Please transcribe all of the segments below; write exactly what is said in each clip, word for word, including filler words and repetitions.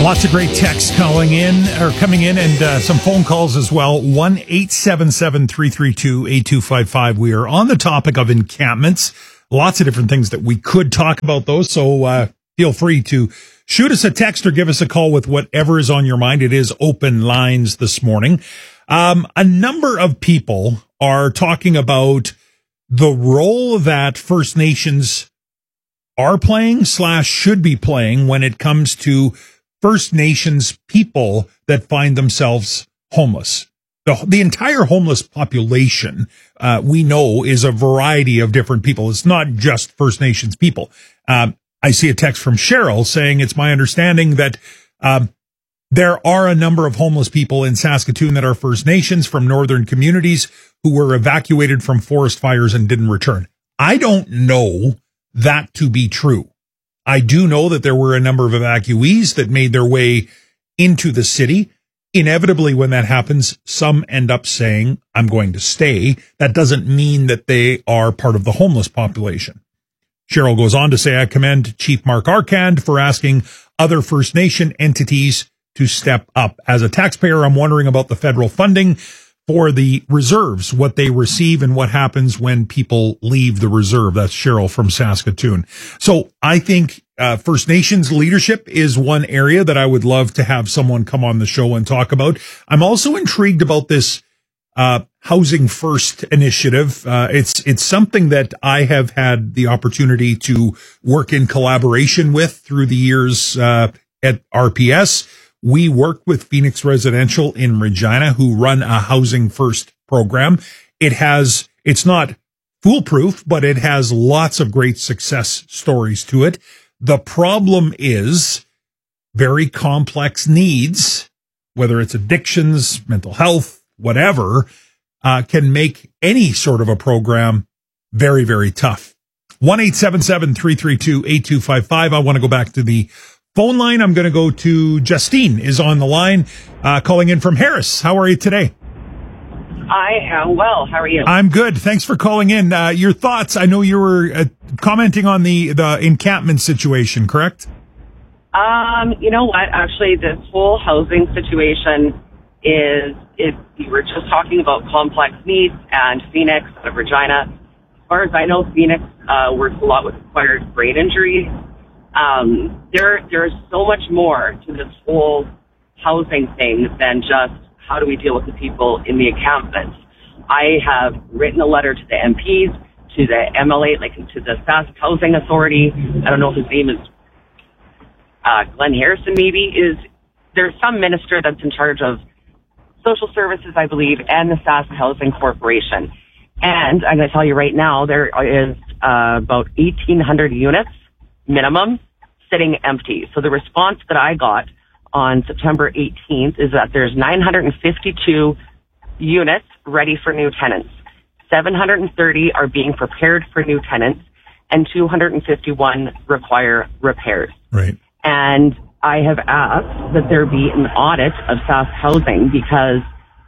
Lots of great texts calling in or coming in and uh, some phone calls as well. one eight seven seven, three three two, eight two five five. We are on the topic of encampments. Lots of different things that we could talk about those. So uh, feel free to shoot us a text or give us a call with whatever is on your mind. It is open lines this morning. Um, a number of people are talking about the role that First Nations are playing slash should be playing when it comes to First Nations people that find themselves homeless. The, the entire homeless population, uh, we know, is a variety of different people. It's not just First Nations people. Um, I see a text from Cheryl saying it's my understanding that um, there are a number of homeless people in Saskatoon that are First Nations from northern communities who were evacuated from forest fires and didn't return. I don't know that to be true. I do know that there were a number of evacuees that made their way into the city. Inevitably, when that happens, some end up saying, I'm going to stay. That doesn't mean that they are part of the homeless population. Cheryl goes on to say, I commend Chief Mark Arcand for asking other First Nation entities to step up. As a taxpayer, I'm wondering about the federal funding for the reserves, what they receive and what happens when people leave the reserve. That's Cheryl from Saskatoon. So I think uh, First Nations leadership is one area that I would love to have someone come on the show and talk about. I'm also intrigued about this uh Housing First initiative. Uh, it's it's something that I have had the opportunity to work in collaboration with through the years uh at R P S. We work with Phoenix Residential in Regina, who run a Housing First program. It has, it's not foolproof, but it has lots of great success stories to it. The problem is very complex needs, whether it's addictions, mental health, whatever, uh, can make any sort of a program very, very tough. one eight seven seven, three three two, eight two five five. I want to go back to the phone line. I'm going to go to Justine is on the line, uh, calling in from Harris. How are you today? I am well. How are you? I'm good. Thanks for calling in. Uh, your thoughts? I know you were uh, commenting on the, the encampment situation, correct? Um, you know what? Actually, this whole housing situation is, if you were just talking about complex needs and Phoenix out of Regina. As far as I know, Phoenix uh, works a lot with acquired brain injuries. Um, there, there's so much more to this whole housing thing than just how do we deal with the people in the encampments. I have written a letter to the M Ps, to the M L A, like to the Sask Housing Authority. I don't know if his name is uh, Glenn Harrison, maybe. Is there's some minister that's in charge of social services, I believe, and the Sask Housing Corporation. And I'm going to tell you right now, there is uh, about eighteen hundred units minimum sitting empty. So the response that I got on September eighteenth is that there's nine hundred fifty-two units ready for new tenants. seven hundred thirty are being prepared for new tenants, and two hundred fifty-one require repairs. Right. And I have asked that there be an audit of Sask Housing because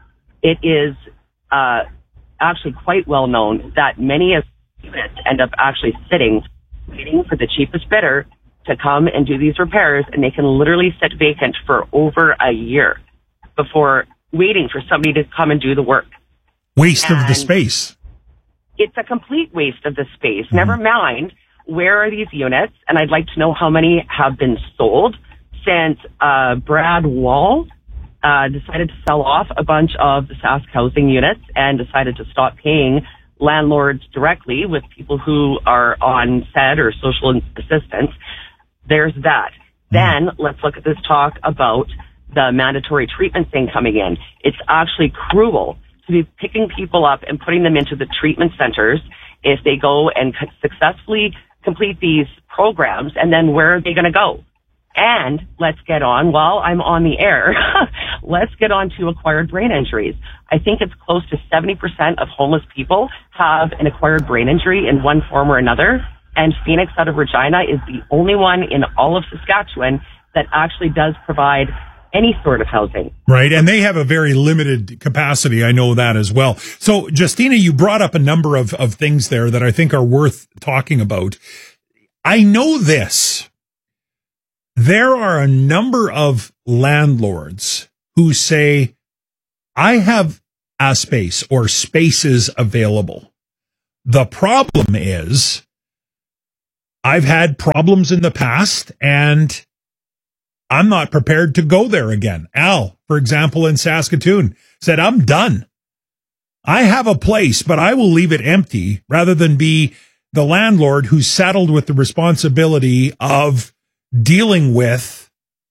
it is uh, actually quite well known that many of the units end up actually sitting waiting for the cheapest bidder to come and do these repairs, and they can literally sit vacant for over a year before waiting for somebody to come and do the work. Waste and of the space. It's a complete waste of the space. Mm-hmm. Never mind, where are these units? And I'd like to know how many have been sold since uh, Brad Wall uh, decided to sell off a bunch of the Sask Housing units and decided to stop paying landlords directly with people who are on S E D or social assistance. There's that. Then let's look at this talk about the mandatory treatment thing coming in. It's actually cruel to be picking people up and putting them into the treatment centers if they go and successfully complete these programs, and then where are they going to go? And let's get on, while I'm on the air, let's get on to acquired brain injuries. I think it's close to seventy percent of homeless people have an acquired brain injury in one form or another. And Phoenix out of Regina is the only one in all of Saskatchewan that actually does provide any sort of housing. Right. And they have a very limited capacity. I know that as well. So, Justina, you brought up a number of, of things there that I think are worth talking about. I know this. there are a number of landlords who say, I have a space or spaces available. The problem is I've had problems in the past and I'm not prepared to go there again. Al, for example, in Saskatoon, said, I'm done. I have a place, but I will leave it empty rather than be the landlord who's saddled with the responsibility of dealing with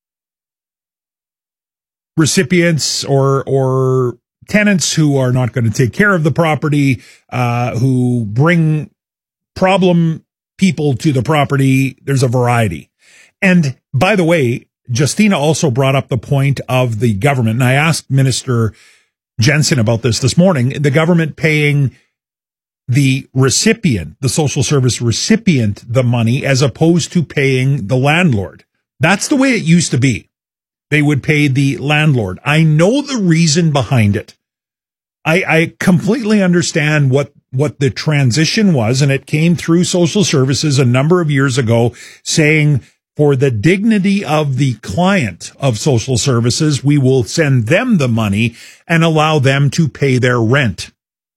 recipients or or tenants who are not going to take care of the property, uh, who bring problem people to the property. There's a variety. And by the way, Justina also brought up the point of the government, and I asked Minister Jensen about this this morning, the government paying the recipient, the social service recipient, the money as opposed to paying the landlord. That's the way it used to be. They would pay the landlord. I know the reason behind it. I, I completely understand what, what the transition was, and it came through social services a number of years ago saying, for the dignity of the client of social services, we will send them the money and allow them to pay their rent.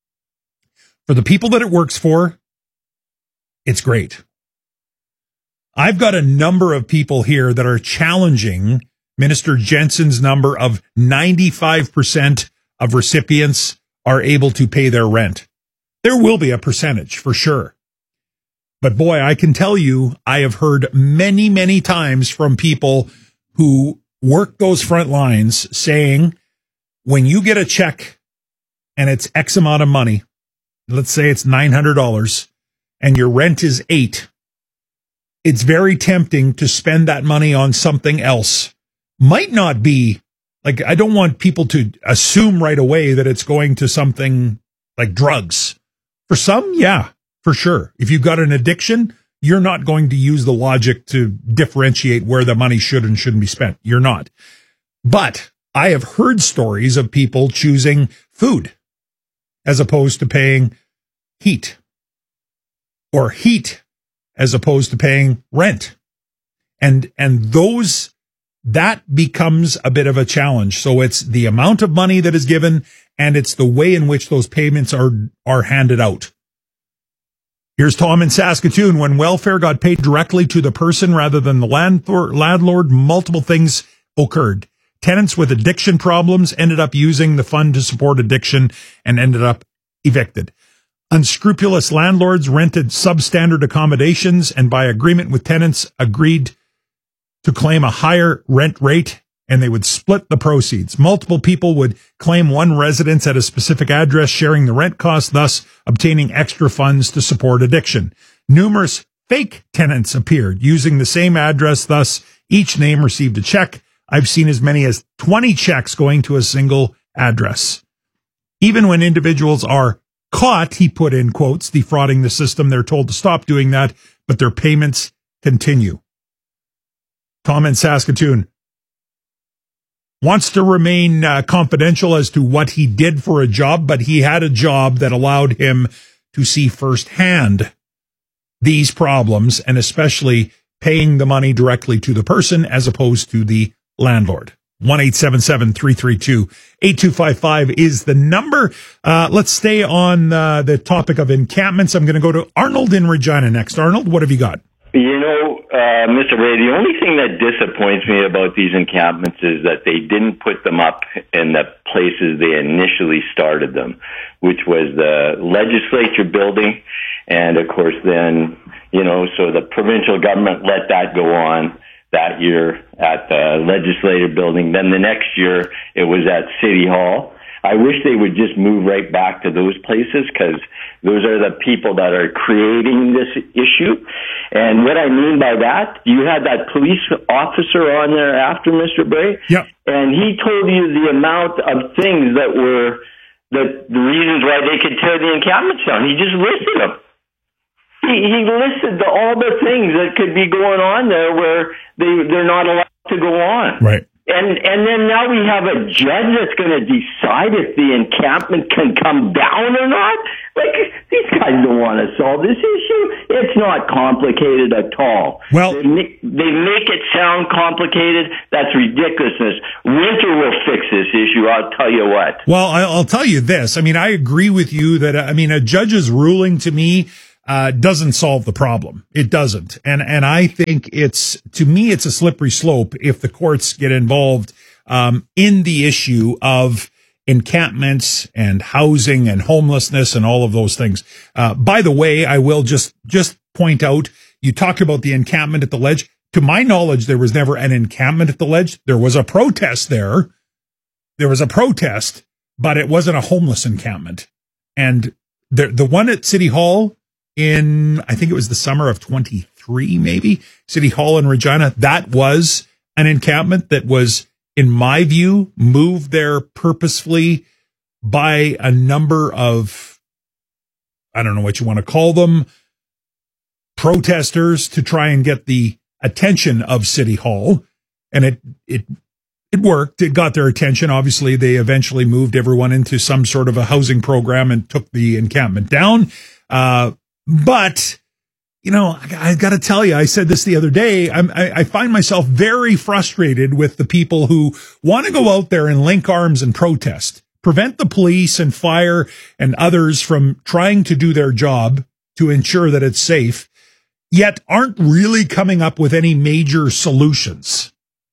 For the people that it works for, it's great. I've got a number of people here that are challenging Minister Jensen's number of ninety-five percent of recipients are able to pay their rent. There will be a percentage for sure. But boy, I can tell you, I have heard many, many times from people who work those front lines saying, when you get a check and it's X amount of money, let's say it's nine hundred dollars and your rent is eight, it's very tempting to spend that money on something else. Might not be, like, I don't want people to assume right away that it's going to something like drugs. For some, yeah. For sure. If you've got an addiction, you're not going to use the logic to differentiate where the money should and shouldn't be spent. You're not. But I have heard stories of people choosing food as opposed to paying heat, or heat as opposed to paying rent. And, and those, that becomes a bit of a challenge. So it's the amount of money that is given, and it's the way in which those payments are, are handed out. Here's Tom in Saskatoon. When welfare got paid directly to the person rather than the landlord, landlord, multiple things occurred. Tenants with addiction problems ended up using the fund to support addiction and ended up evicted. Unscrupulous landlords rented substandard accommodations and by agreement with tenants agreed to claim a higher rent rate, and they would split the proceeds. Multiple people would claim one residence at a specific address, sharing the rent cost, thus obtaining extra funds to support addiction. Numerous fake tenants appeared using the same address, thus each name received a check. I've seen as many as twenty checks going to a single address. Even when individuals are caught, he put in quotes, defrauding the system, they're told to stop doing that, but their payments continue. Tom in Saskatoon wants to remain uh, confidential as to what he did for a job, but he had a job that allowed him to see firsthand these problems, and especially paying the money directly to the person as opposed to the landlord. one eight seven seven, three three two, eight two five five is the number. Uh, let's stay on uh, the topic of encampments. I'm going to go to Arnold in Regina next. Arnold, what have you got? You know, uh, Mister Ray, the only thing that disappoints me about these encampments is that they didn't put them up in the places they initially started them, which was the legislature building. And, of course, then, you know, so the provincial government let that go on that year at the legislative building. Then the next year it was at City Hall. I wish they would just move right back to those places, because those are the people that are creating this issue. And what I mean by that, you had that police officer on there after Mister Bray, yep. And he told you the amount of things that were that the reasons why they could tear the encampments down. He just listed them. He, he listed the, all the things that could be going on there where they they're not allowed to go on. Right. And and then now we have a judge that's going to decide if the encampment can come down or not. Like, these guys don't want to solve this issue. It's not complicated at all. Well, they make, they make it sound complicated. That's ridiculousness. Winter will fix this issue, I'll tell you what. Well, I'll tell you this. I mean, I agree with you that, I mean, a judge's ruling to me Uh, doesn't solve the problem. It doesn't. And, and I think it's, to me, it's a slippery slope if the courts get involved, um, in the issue of encampments and housing and homelessness and all of those things. Uh, by the way, I will just, just point out, you talked about the encampment at the Ledge. To my knowledge, there was never an encampment at the Ledge. There was a protest there. There was a protest, but it wasn't a homeless encampment. And the, the one at City Hall, in, I think it was the summer of twenty-three, maybe, City Hall in Regina, that was an encampment that was, in my view, moved there purposefully by a number of, I don't know what you want to call them, protesters to try and get the attention of City Hall. And it, it, it worked. It got their attention. Obviously, they eventually moved everyone into some sort of a housing program and took the encampment down. Uh, But, you know, I, I got to tell you, I said this the other day. I'm, I, I find myself very frustrated with the people who want to go out there and link arms and protest, prevent the police and fire and others from trying to do their job to ensure that it's safe, yet aren't really coming up with any major solutions.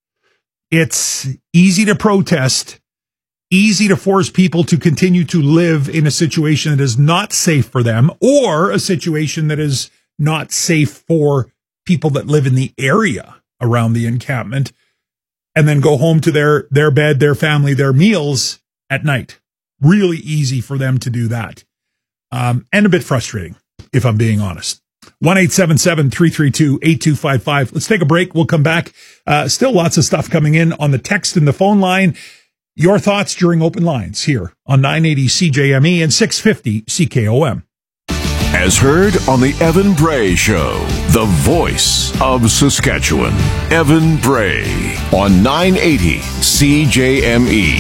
It's easy to protest, easy to force people to continue to live in a situation that is not safe for them, or a situation that is not safe for people that live in the area around the encampment, and then go home to their, their bed, their family, their meals at night. Really easy for them to do that. Um, and a bit frustrating, if I'm being honest. one eight seven seven, three three two, eight two five five. Let's take a break. We'll come back. Uh, still lots of stuff coming in on the text and the phone line. Your thoughts during open lines here on nine eighty C J M E and six fifty C K O M. As heard on the Evan Bray Show, the voice of Saskatchewan. Evan Bray on nine eighty C J M E.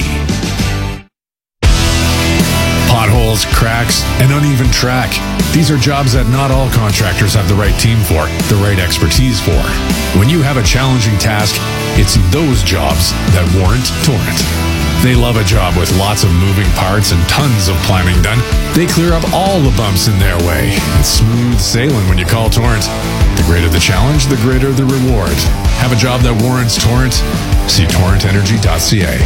Potholes, cracks, and uneven track. These are jobs that not all contractors have the right team for, the right expertise for. When you have a challenging task, it's those jobs that warrant Torrent. They love a job with lots of moving parts and tons of planning done. They clear up all the bumps in their way. It's smooth sailing when you call Torrent. The greater the challenge, the greater the reward. Have a job that warrants Torrent? See torrent energy dot c a.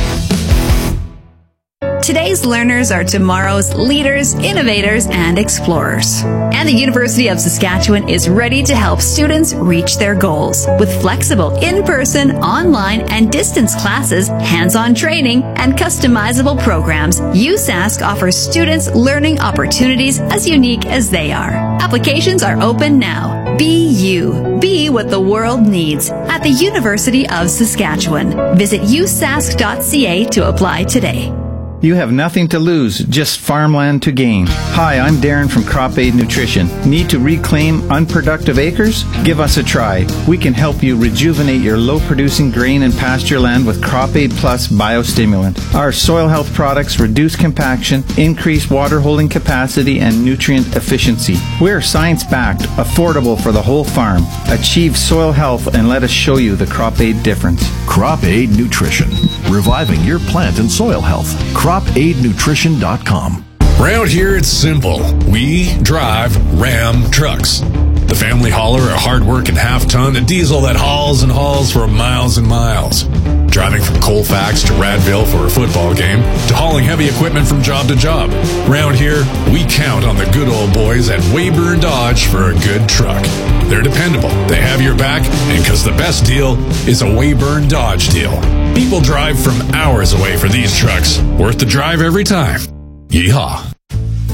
Today's learners are tomorrow's leaders, innovators, and explorers. And the University of Saskatchewan is ready to help students reach their goals. With flexible in-person, online, and distance classes, hands-on training, and customizable programs, U S A S C offers students learning opportunities as unique as they are. Applications are open now. Be you. Be what the world needs at the University of Saskatchewan. Visit u s a s c dot c a to apply today. You have nothing to lose, just farmland to gain. Hi, I'm Darren from Crop Aid Nutrition. Need to reclaim unproductive acres? Give us a try. We can help you rejuvenate your low-producing grain and pasture land with Crop Aid Plus biostimulant. Our soil health products reduce compaction, increase water holding capacity, and nutrient efficiency. We're science-backed, affordable for the whole farm. Achieve soil health and let us show you the Crop Aid difference. Crop Aid Nutrition, reviving your plant and soil health. crop aid nutrition dot com. Round here, it's simple. We drive Ram trucks. The family hauler, a hard-working half-ton, a diesel that hauls and hauls for miles and miles. Driving from Colfax to Radville for a football game, to hauling heavy equipment from job to job. Round here, we count on the good old boys at Weyburn Dodge for a good truck. They're dependable, they have your back, and because the best deal is a Weyburn Dodge deal. People drive from hours away for these trucks. Worth the drive every time. Yeehaw.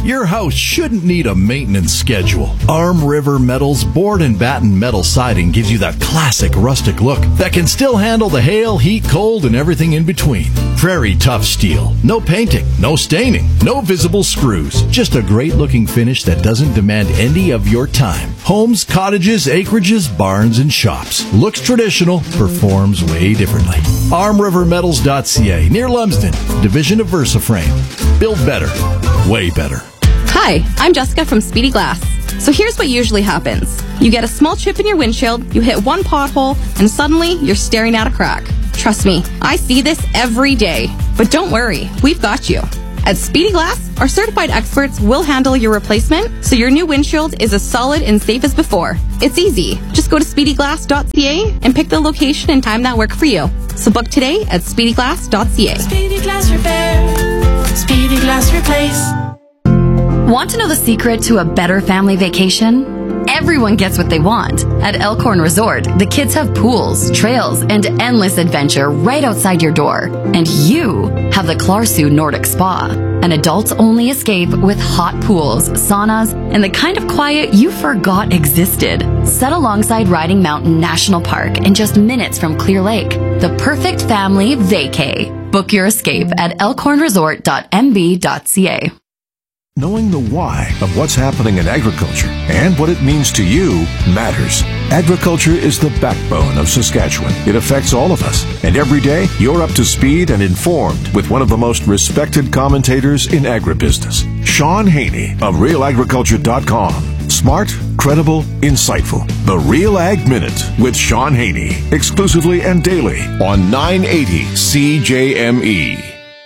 Your house shouldn't need a maintenance schedule. Arm River Metal's board and batten metal siding gives you that classic rustic look that can still handle the hail, heat, cold, and everything in between. Prairie Tough Steel. No painting, no staining, no visible screws. Just a great-looking finish that doesn't demand any of your time. Homes, cottages, acreages, barns, and shops. Looks traditional, performs way differently. arm river metals dot c a, near Lumsden, division of VersaFrame. Build better. Way better. Hi, I'm Jessica from Speedy Glass. So here's what usually happens. You get a small chip in your windshield, you hit one pothole, and suddenly you're staring at a crack. Trust me, I see this every day. But don't worry, we've got you. At Speedy Glass, our certified experts will handle your replacement so your new windshield is as solid and safe as before. It's easy. Just go to speedy glass dot c a and pick the location and time that work for you. So book today at speedy glass dot c a. Speedy Glass Repair. Speedy Glass Replace. Want to know the secret to a better family vacation? Everyone gets what they want. At Elkhorn Resort, the kids have pools, trails, and endless adventure right outside your door. And you have the Clarsu Nordic Spa, an adults-only escape with hot pools, saunas, and the kind of quiet you forgot existed. Set alongside Riding Mountain National Park and just minutes from Clear Lake. The perfect family vacay. Book your escape at elkhorn resort dot m b dot c a. Knowing the why of what's happening in agriculture and what it means to you matters. Agriculture is the backbone of Saskatchewan. It affects all of us. And every day, you're up to speed and informed with one of the most respected commentators in agribusiness, Sean Haney of real agriculture dot com. Smart, credible, insightful. The Real Ag Minute with Sean Haney. Exclusively and daily on nine eighty C J M E.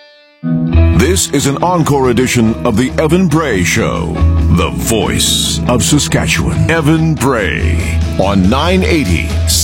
This is an encore edition of the Evan Bray Show, the voice of Saskatchewan. Evan Bray on nine eighty